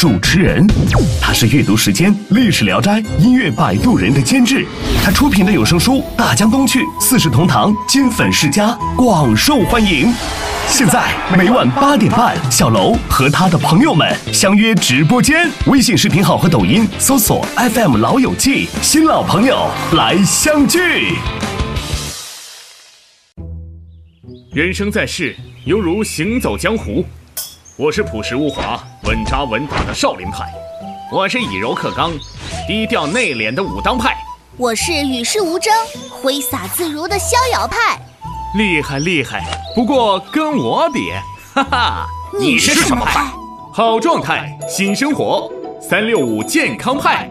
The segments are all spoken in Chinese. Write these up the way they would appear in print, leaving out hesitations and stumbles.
主持人。他是阅读时间、历史聊斋、音乐摆渡人的监制。他出品的有声书《大江东去》《四世同堂》《金粉世家》广受欢迎。现在每晚8点半，小楼和他的朋友们相约直播间，微信视频号和抖音搜索 FM 老友记，新老朋友来相聚。 人生在世，犹如行走江湖。我是朴实无华、稳扎稳打的少林派，我是以柔克刚、低调内敛的武当派， 我是与世无争、挥洒自如的逍遥派。 厉害厉害，不过跟我比，哈哈， 你是什么派？ 好状态，新生活，365健康派。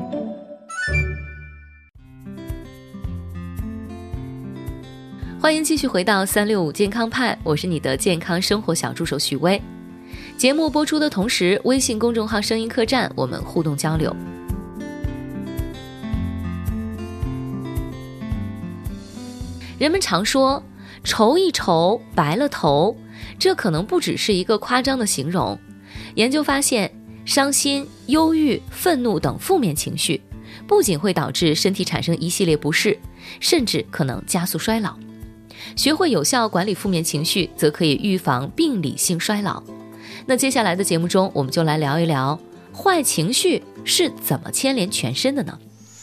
欢迎继续回到365健康派，我是你的健康生活小助手许巍。节目播出的同时，微信公众号声音客栈我们互动交流。人们常说愁一愁白了头，这可能不只是一个夸张的形容。研究发现，伤心、忧郁、愤怒等负面情绪不仅会导致身体产生一系列不适，甚至可能加速衰老。学会有效管理负面情绪，则可以预防病理性衰老。那接下来的节目中，我们就来聊一聊坏情绪是怎么牵连全身的呢？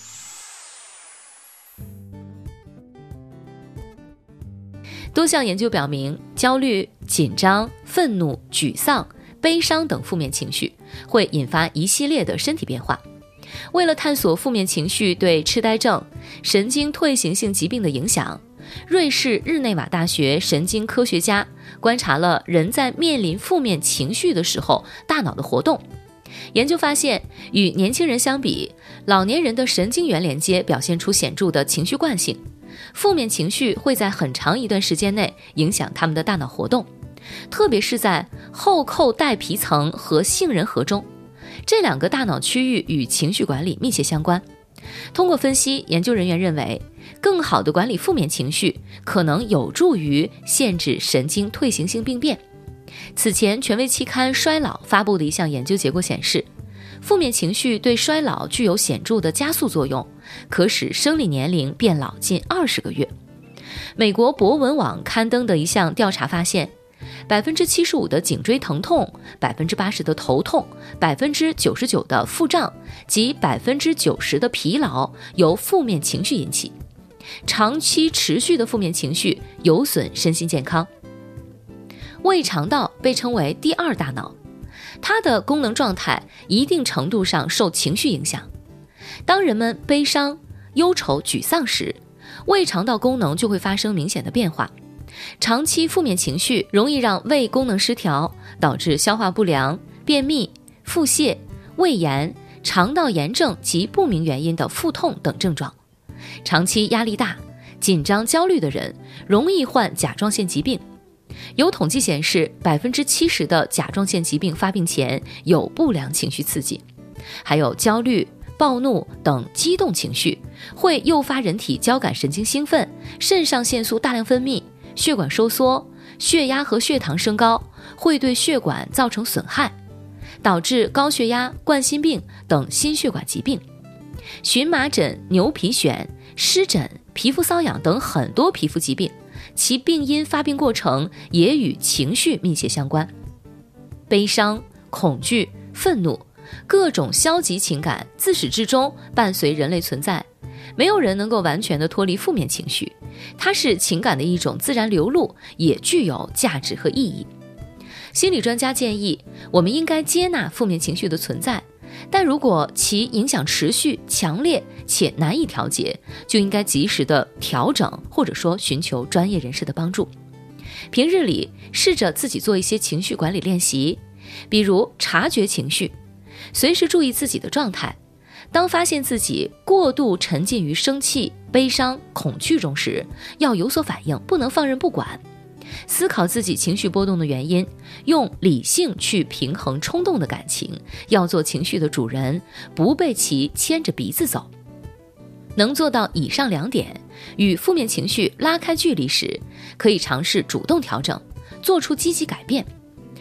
多项研究表明，焦虑、紧张、愤怒、沮丧、悲伤等负面情绪会引发一系列的身体变化。为了探索负面情绪对痴呆症、神经退行性疾病的影响，瑞士日内瓦大学神经科学家观察了人在面临负面情绪的时候大脑的活动。研究发现，与年轻人相比，老年人的神经元连接表现出显著的情绪惯性。负面情绪会在很长一段时间内影响他们的大脑活动，特别是在后扣带皮层和杏仁核中，这两个大脑区域与情绪管理密切相关。通过分析，研究人员认为，更好地管理负面情绪可能有助于限制神经退行性病变。此前，权威期刊《衰老》发布的一项研究结果显示，负面情绪对衰老具有显著的加速作用，可使生理年龄变老近20个月。美国博文网刊登的一项调查发现，75%的颈椎疼痛、80%的头痛、99%的腹胀及90%的疲劳由负面情绪引起。长期持续的负面情绪有损身心健康。胃肠道被称为第二大脑，它的功能状态一定程度上受情绪影响。当人们悲伤、忧愁、沮丧时，胃肠道功能就会发生明显的变化。长期负面情绪容易让胃功能失调，导致消化不良、便秘、腹泻、胃炎、肠道炎症及不明原因的腹痛等症状。长期压力大、紧张、焦虑的人容易患甲状腺疾病。有统计显示，70%的甲状腺疾病发病前有不良情绪刺激。还有焦虑、暴怒等激动情绪会诱发人体交感神经兴奋，肾上腺素大量分泌，血管收缩，血压和血糖升高，会对血管造成损害，导致高血压、冠心病等心血管疾病。荨麻疹、牛皮癣、湿疹、皮肤瘙痒等很多皮肤疾病，其病因发病过程也与情绪密切相关。悲伤、恐惧、愤怒，各种消极情感自始至终伴随人类存在，没有人能够完全的脱离负面情绪，它是情感的一种自然流露，也具有价值和意义。心理专家建议，我们应该接纳负面情绪的存在，但如果其影响持续、强烈且难以调节，就应该及时的调整，或者说寻求专业人士的帮助。平日里试着自己做一些情绪管理练习，比如察觉情绪，随时注意自己的状态。当发现自己过度沉浸于生气、悲伤、恐惧中时，要有所反应，不能放任不管。思考自己情绪波动的原因，用理性去平衡冲动的感情，要做情绪的主人，不被其牵着鼻子走。能做到以上2点，与负面情绪拉开距离时，可以尝试主动调整，做出积极改变。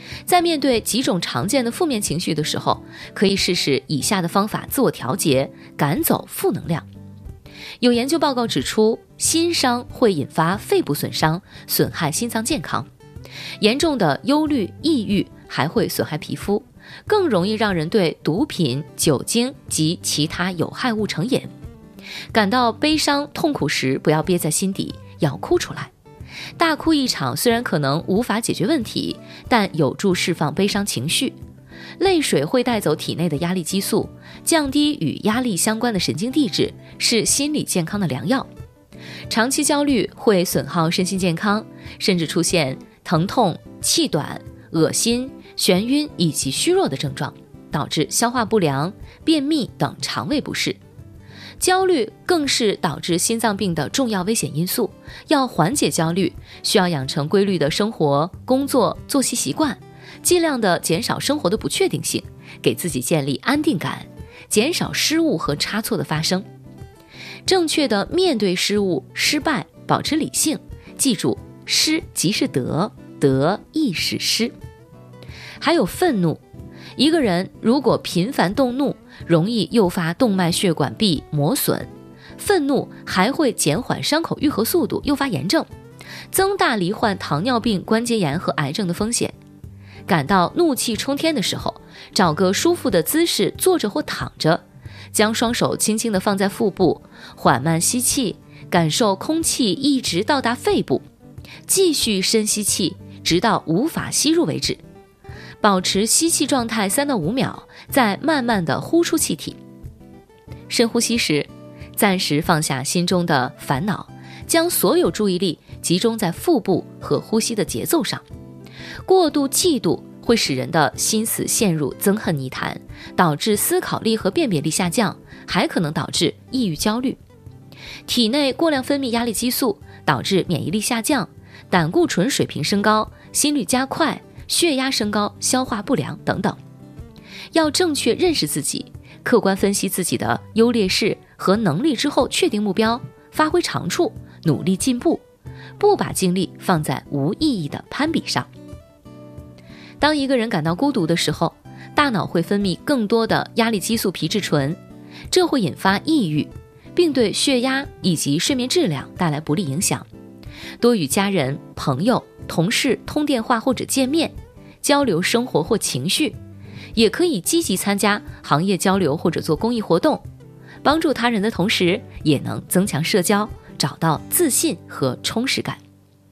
在面对几种常见的负面情绪的时候，可以试试以下的方法自我调节，赶走负能量。有研究报告指出，心伤会引发肺部损伤，损害心脏健康。严重的忧虑、抑郁还会损害皮肤，更容易让人对毒品、酒精及其他有害物成瘾。感到悲伤、痛苦时，不要憋在心底，要哭出来。大哭一场虽然可能无法解决问题，但有助释放悲伤情绪。泪水会带走体内的压力激素，降低与压力相关的神经递质，是心理健康的良药。长期焦虑会损耗身心健康，甚至出现疼痛、气短、恶心、眩晕以及虚弱的症状，导致消化不良、便秘等肠胃不适。焦虑更是导致心脏病的重要危险因素，要缓解焦虑，需要养成规律的生活、工作、作息习惯，尽量的减少生活的不确定性，给自己建立安定感，减少失误和差错的发生。正确的面对失误、失败，保持理性，记住，失即是得，得亦是失。还有愤怒，一个人如果频繁动怒，容易诱发动脉血管壁磨损，愤怒还会减缓伤口愈合速度，诱发炎症，增大罹患糖尿病、关节炎和癌症的风险。感到怒气冲天的时候，找个舒服的姿势坐着或躺着，将双手轻轻地放在腹部，缓慢吸气，感受空气一直到达肺部，继续深吸气，直到无法吸入为止。保持吸气状态3到5秒，再慢慢地呼出气体。深呼吸时，暂时放下心中的烦恼，将所有注意力集中在腹部和呼吸的节奏上。过度嫉妒会使人的心思陷入憎恨泥潭，导致思考力和辨别力下降，还可能导致抑郁焦虑。体内过量分泌压力激素，导致免疫力下降，胆固醇水平升高，心率加快，血压升高，消化不良等等。要正确认识自己，客观分析自己的优劣势和能力之后，确定目标，发挥长处，努力进步，不把精力放在无意义的攀比上。当一个人感到孤独的时候，大脑会分泌更多的压力激素皮质醇，这会引发抑郁，并对血压以及睡眠质量带来不利影响。多与家人、朋友、同事通电话或者见面，交流生活或情绪，也可以积极参加行业交流或者做公益活动，帮助他人的同时，也能增强社交，找到自信和充实感。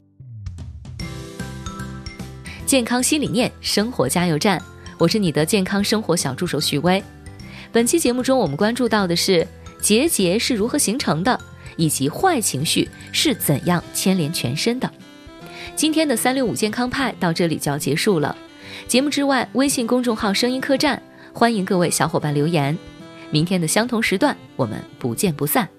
健康新理念，生活加油站，我是你的健康生活小助手许巍。本期节目中，我们关注到的是结节是如何形成的，以及坏情绪是怎样牵连全身的。今天的365健康派到这里就要结束了。节目之外，微信公众号声音客栈，欢迎各位小伙伴留言。明天的相同时段，我们不见不散。